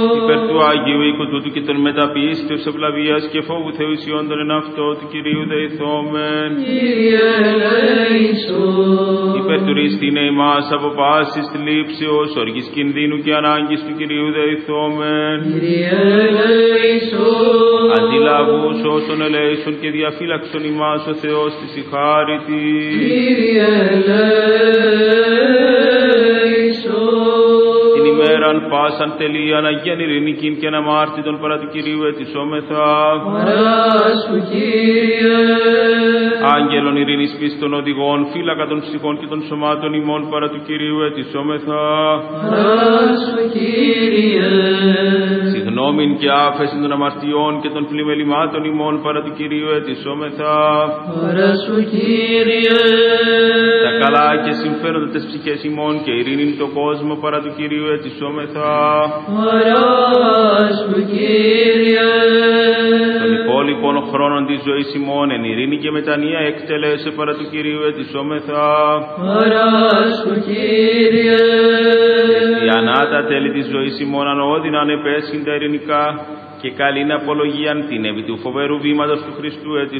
Υπέρ του Άγιου οίκου τούτου και των μεταποιήσεως ευλαβίας και φόβου Θεού ισιόντων εν αυτό του Κυρίου δεηθόμεν. Κύριε ελέησον. Υπέρ του ρίστηνε ημάς από πάσης θλίψεως, οργής κινδύνου και ανάγκης του Κυρίου δεηθόμεν. Κύριε ελέησον. Αντιλαβούς όσων ελέησον και διαφύλαξον ημάς ο Θεός της η χάριτη. Κύριε ελέησον. Την ημέραν πάσαν τελείαν αγίαν ειρηνικήν και αναμάρτητον παρά του Κυρίου ετισόμεθα. Παράσου, Κύριε. Άγγελον ειρήνης πίστων οδηγών, φύλακα των ψυχών και των σωμάτων ημών παρά του Κυρίου ετισόμεθα. Παράσου, Κύριε. Συγνώμην και άφεσιν των αμαρτιών και των πλημελημάτων ημών παρά του Κυρίου ετισόμεθα. Παράσου, Κύριε. Τα καλά και συμφέροντα τες ψυχές ημών και ειρήνην το κόσμο παρά του Κυρίου ετισόμεθα. Παράσου, Κύριε. Των υπόλοιπων χρόνων της ζωής ημών εν ειρήνη και μετανία εκτελέσε παρά του Κυρίου ετισόμεθα. Παράσου, Κύριε. Χριστιανά τα τέλη της ζωής ημών ανώδυναν επέσχυντα ειρηνικά και καλήν απολογίαν την επί του φοβερού βήματος του Χριστού